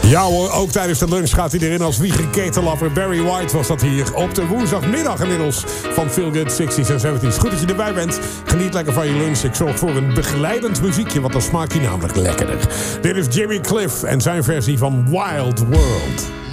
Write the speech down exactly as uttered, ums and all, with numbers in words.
Ja hoor, ook tijdens de lunch gaat hij erin als wiegenketenlapper. Barry White was dat hier op de woensdagmiddag inmiddels van Feel Good zestig's en zeventig's. Goed dat je erbij bent. Geniet lekker van je lunch. Ik zorg voor een begeleidend muziekje, want dan smaakt hij namelijk lekkerder. Dit is Jimmy Cliff en zijn versie van Wild World.